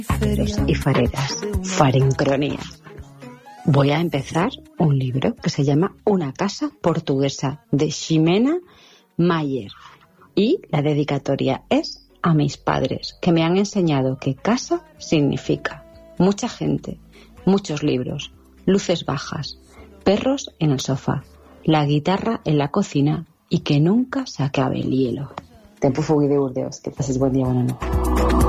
Fareros y fareras, farencronía. Voy a empezar un libro que se llama Una casa portuguesa, de Ximena Mayer. Y la dedicatoria es a mis padres, que me han enseñado que casa significa mucha gente, muchos libros, luces bajas, perros en el sofá, la guitarra en la cocina y que nunca se acabe el hielo. Tempo Fugui de Burdeos. Que pases buen día, buena noche.